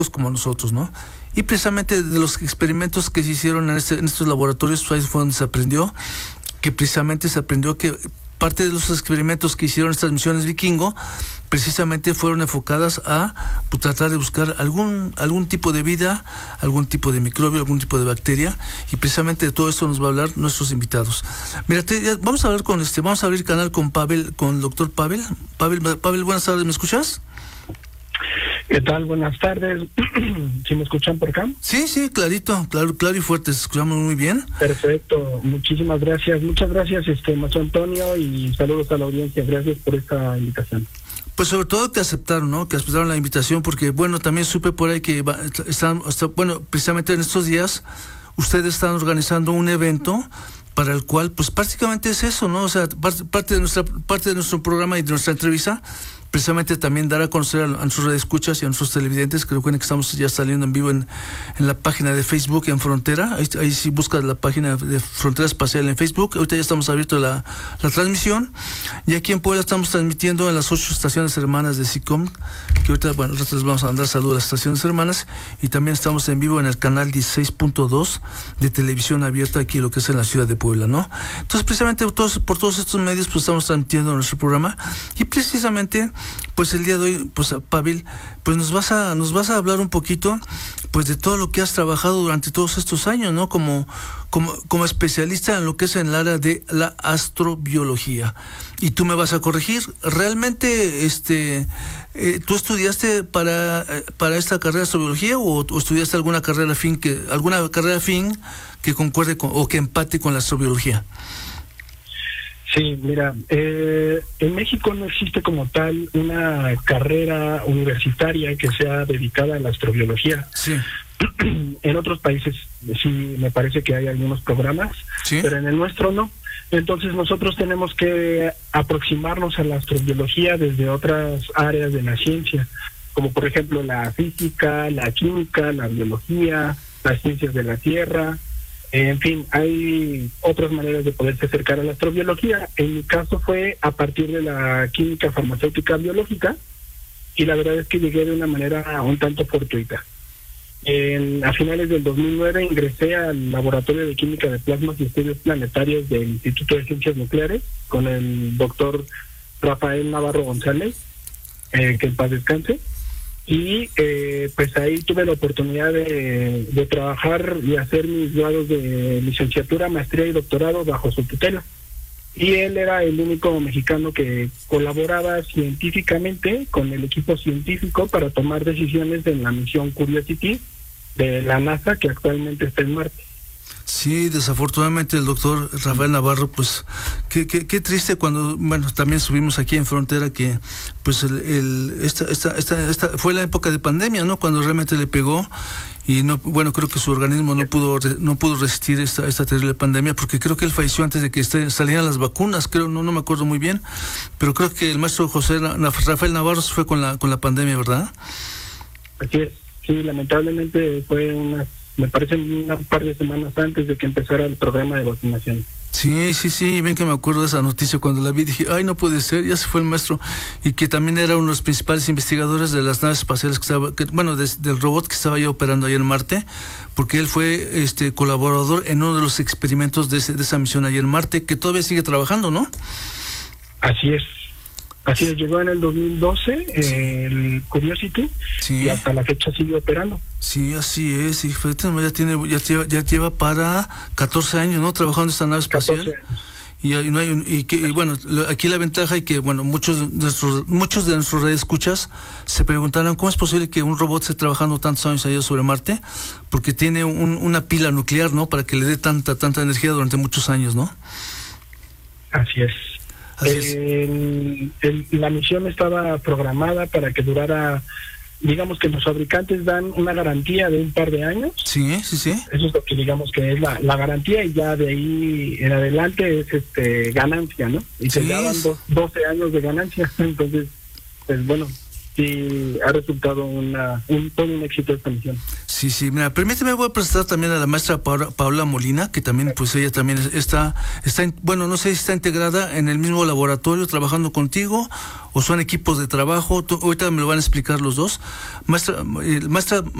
como nosotros, ¿no? Y precisamente de los experimentos que se hicieron en estos laboratorios, ahí fue donde se aprendió que parte de los experimentos que hicieron estas misiones Vikingo precisamente fueron enfocadas a tratar de buscar algún tipo de vida, algún tipo de microbio, algún tipo de bacteria, y precisamente de todo esto nos va a hablar nuestros invitados. Mira, vamos a hablar vamos a abrir canal con Pavel, con el doctor Pavel. Pavel, buenas tardes, ¿me escuchas? ¿Qué tal? Buenas tardes. ¿Sí me escuchan por acá? Sí, clarito, claro y fuerte, escuchamos muy bien. Perfecto, muchísimas gracias. Muchas gracias, maestro Antonio, y saludos a la audiencia. Gracias por esta invitación. Pues sobre todo que aceptaron, ¿no? Que aceptaron la invitación, porque bueno, también supe por ahí que precisamente en estos días ustedes están organizando un evento para el cual, pues prácticamente es eso, ¿no? O sea, parte de nuestro programa y de nuestra entrevista, precisamente también dar a conocer a nuestros radioescuchas y a nuestros televidentes, que recuerden que estamos ya saliendo en vivo en la página de Facebook en Frontera. Ahí sí buscas la página de Frontera Espacial en Facebook. Ahorita ya estamos abiertos la transmisión, y aquí en Puebla estamos transmitiendo en las 8 estaciones hermanas de SICOM, que ahorita, bueno, nosotros les vamos a mandar saludos a las estaciones hermanas, y también estamos en vivo en el canal 16.2 de televisión abierta aquí, lo que es en la ciudad de Puebla, ¿no? Entonces, precisamente por todos estos medios, pues estamos transmitiendo nuestro programa, y precisamente pues el día de hoy, pues Pavel, pues nos vas a hablar un poquito, pues de todo lo que has trabajado durante todos estos años, ¿no? Como especialista en lo que es en el área de la astrobiología. Y tú me vas a corregir. Realmente, ¿tú estudiaste para esta carrera de astrobiología o estudiaste alguna carrera afín que concuerde o que empate con la astrobiología? Sí, mira, en México no existe como tal una carrera universitaria que sea dedicada a la astrobiología. Sí. En otros países sí me parece que hay algunos programas, ¿sí? Pero en el nuestro no. Entonces nosotros tenemos que aproximarnos a la astrobiología desde otras áreas de la ciencia, como por ejemplo la física, la química, la biología, las ciencias de la Tierra. En fin, hay otras maneras de poderse acercar a la astrobiología. En mi caso fue a partir de la química farmacéutica biológica, y la verdad es que llegué de una manera un tanto fortuita. A finales del 2009 ingresé al Laboratorio de Química de Plasmas y Estudios Planetarios del Instituto de Ciencias Nucleares con el doctor Rafael Navarro González, que en paz descanse. Y pues ahí tuve la oportunidad de trabajar y hacer mis grados de licenciatura, maestría y doctorado bajo su tutela. Y él era el único mexicano que colaboraba científicamente con el equipo científico para tomar decisiones en la misión Curiosity de la NASA, que actualmente está en Marte. Sí, desafortunadamente el doctor Rafael Navarro, pues qué triste cuando, bueno, también subimos aquí en Frontera que pues esta fue la época de pandemia, ¿no? Cuando realmente le pegó, y no, bueno, creo que su organismo no pudo resistir esta terrible pandemia, porque creo que él falleció antes de que salieran las vacunas, creo, no me acuerdo muy bien, pero creo que el maestro Rafael Navarro fue con la pandemia, ¿verdad? Así es, sí, lamentablemente fue me parece un par de semanas antes de que empezara el programa de vacunación. Sí, bien que me acuerdo de esa noticia. Cuando la vi dije, ay, no puede ser, ya se fue el maestro, y que también era uno de los principales investigadores de las naves espaciales del robot que estaba ya operando ahí en Marte, porque él fue colaborador en uno de los experimentos de esa misión ahí en Marte, que todavía sigue trabajando, ¿no? Así es, llegó en el 2012 el Curiosity, sí, y hasta la fecha sigue operando. Sí, así es, y ya lleva para 14 años, ¿no? Trabajando en esta nave espacial. Y bueno, aquí la ventaja y que, bueno, muchos de nuestros radioescuchas se preguntarán cómo es posible que un robot esté trabajando tantos años allá sobre Marte, porque tiene una pila nuclear, ¿no? Para que le dé tanta energía durante muchos años, ¿no? Así es. La misión estaba programada para que durara, digamos que los fabricantes dan una garantía de un par de años. Sí. Eso es lo que digamos que es la garantía, y ya de ahí en adelante es ganancia, ¿no? Y se daban 12 años de ganancia. Entonces, pues bueno, sí ha resultado todo un éxito esta misión. Sí, mira, permíteme, voy a presentar también a la maestra Paola Molina, que también, pues ella también está bueno, no sé si está integrada en el mismo laboratorio trabajando contigo, o son equipos de trabajo, ahorita me lo van a explicar los dos. Maestra